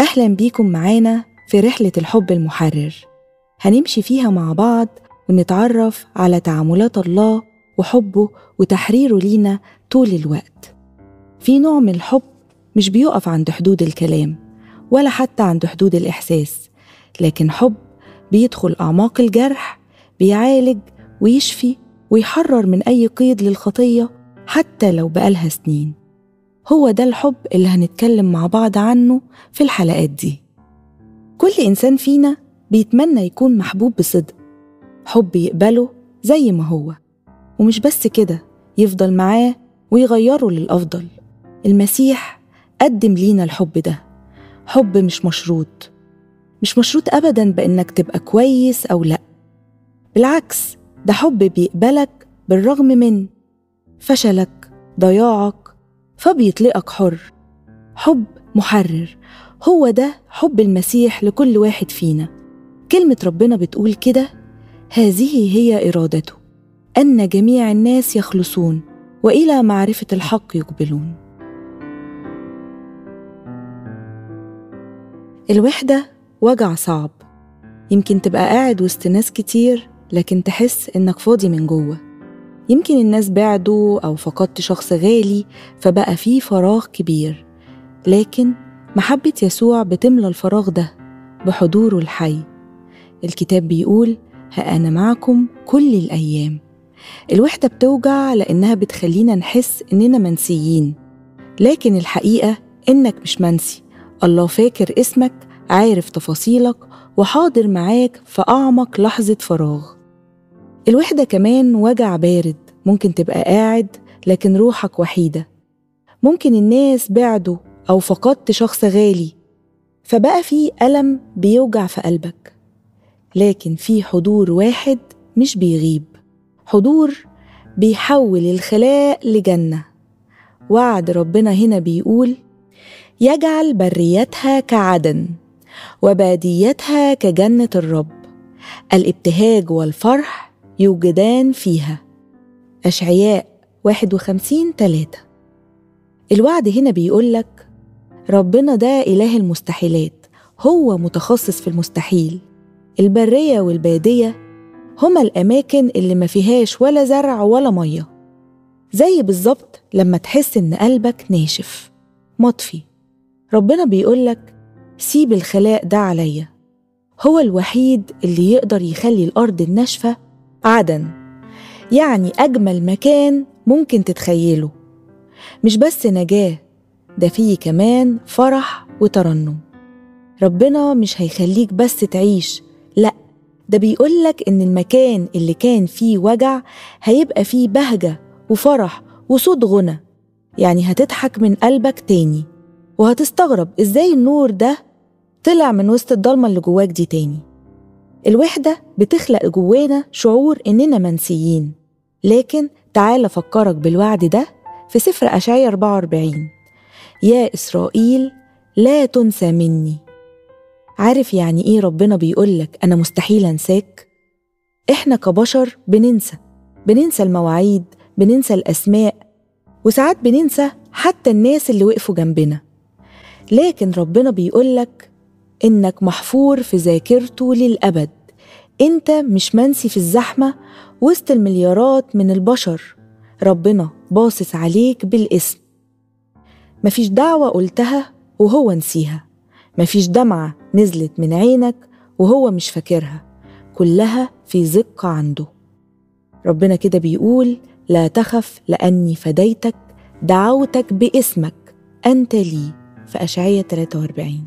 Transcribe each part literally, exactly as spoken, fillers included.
أهلا بيكم معانا في رحلة الحب المحرر. هنمشي فيها مع بعض ونتعرف على تعاملات الله وحبه وتحريره لينا طول الوقت. في نوع من الحب مش بيقف عند حدود الكلام ولا حتى عند حدود الإحساس، لكن حب بيدخل أعماق الجرح، بيعالج ويشفي ويحرر من أي قيد للخطية حتى لو بقالها سنين. هو ده الحب اللي هنتكلم مع بعض عنه في الحلقات دي. كل إنسان فينا بيتمنى يكون محبوب بصدق، حب يقبله زي ما هو، ومش بس كده، يفضل معاه ويغيره للأفضل. المسيح قدم لينا الحب ده، حب مش مشروط، مش مشروط أبداً بأنك تبقى كويس أو لأ. بالعكس، ده حب بيقبلك بالرغم من فشلك، ضياعك، فبيطلقك حر. حب محرر، هو ده حب المسيح لكل واحد فينا. كلمة ربنا بتقول كده: هذه هي إرادته، أن جميع الناس يخلصون وإلى معرفة الحق يقبلون. الوحدة وجع صعب، يمكن تبقى قاعد وسط ناس كتير لكن تحس إنك فاضي من جوه. يمكن الناس بعدوا أو فقدت شخص غالي فبقى فيه فراغ كبير، لكن محبة يسوع بتملى الفراغ ده بحضوره الحي. الكتاب بيقول: ها أنا معكم كل الأيام. الوحدة بتوجع لأنها بتخلينا نحس إننا منسيين، لكن الحقيقة إنك مش منسي. الله فاكر اسمك، عارف تفاصيلك، وحاضر معاك في أعمق لحظة فراغ. الوحدة كمان وجع بارد، ممكن تبقى قاعد لكن روحك وحيدة. ممكن الناس بعدوا أو فقدت شخص غالي فبقى في ألم بيوجع في قلبك، لكن في حضور واحد مش بيغيب، حضور بيحول الخلاء لجنة. وعد ربنا هنا بيقول: يجعل بريتها كعدن وباديتها كجنة الرب، الابتهاج والفرح يوجدان فيها. أشعياء واحد وخمسين ثلاثة. الوعد هنا بيقولك ربنا ده إله المستحيلات، هو متخصص في المستحيل. البرية والبادية هما الأماكن اللي ما فيهاش ولا زرع ولا مية، زي بالظبط لما تحس إن قلبك ناشف مطفي. ربنا بيقولك سيب الخلاء ده عليا، هو الوحيد اللي يقدر يخلي الأرض الناشفة عدن، يعني أجمل مكان ممكن تتخيله. مش بس نجاة، ده فيه كمان فرح وترنم. ربنا مش هيخليك بس تعيش، لأ، ده بيقولك إن المكان اللي كان فيه وجع هيبقى فيه بهجة وفرح وصوت غنى، يعني هتضحك من قلبك تاني، وهتستغرب إزاي النور ده طلع من وسط الضلمة اللي جواك دي تاني. الوحدة بتخلق جوانا شعور إننا منسيين، لكن تعال أفكرك بالوعد ده في سفر أشعياء أربعة وأربعين: يا إسرائيل لا تنسى مني. عارف يعني إيه ربنا بيقولك أنا مستحيل أنساك؟ إحنا كبشر بننسى، بننسى المواعيد، بننسى الأسماء، وساعات بننسى حتى الناس اللي وقفوا جنبنا، لكن ربنا بيقولك إنك محفور في ذاكرته للأبد. إنت مش منسي في الزحمة وسط المليارات من البشر، ربنا باصص عليك بالاسم. مفيش دعوة قلتها وهو نسيها، مفيش دمعة نزلت من عينك وهو مش فاكرها، كلها في زقة عنده. ربنا كده بيقول: لا تخف لأني فديتك، دعوتك باسمك، أنت لي، في أشعياء ثلاثة وأربعين.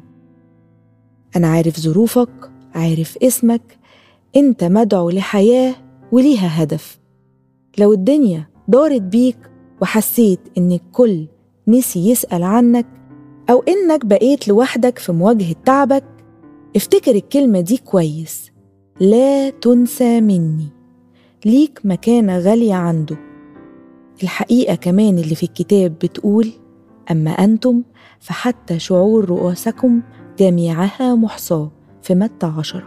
أنا عارف ظروفك، عارف اسمك، أنت مدعو لحياة وليها هدف. لو الدنيا دارت بيك وحسيت إن الكل نسي يسأل عنك، أو إنك بقيت لوحدك في مواجهة تعبك، افتكر الكلمة دي كويس: لا تنسى مني. ليك مكانة غالية عنده. الحقيقة كمان اللي في الكتاب بتقول: أما أنتم فحتى شعور رؤوسكم جميعها محصاة، في متى عشرة.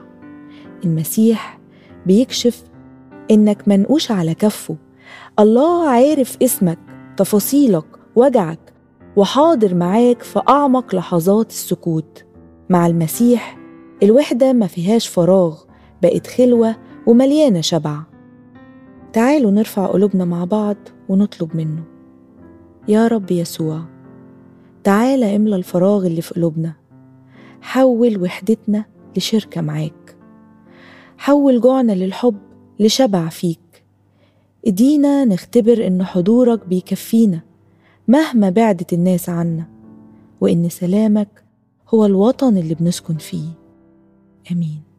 المسيح بيكشف إنك منقوش على كفه. الله عارف اسمك، تفاصيلك، وجعك، وحاضر معاك في أعمق لحظات السكوت. مع المسيح الوحدة ما فيهاش فراغ، بقت خلوة ومليانة شبع. تعالوا نرفع قلوبنا مع بعض ونطلب منه: يا رب يسوع، تعالى املى الفراغ اللي في قلوبنا، حول وحدتنا لشركة معاك، حول جوعنا للحب لشبع فيك. ادينا نختبر إن حضورك بيكفينا مهما بعدت الناس عنا، وإن سلامك هو الوطن اللي بنسكن فيه. آمين.